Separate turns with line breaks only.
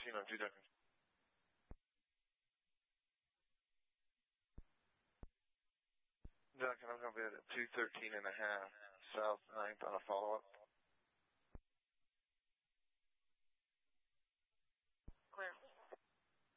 213 on 2 Deckers. Duncan, I'm going to be at 213 and a half, South 9th on a follow-up.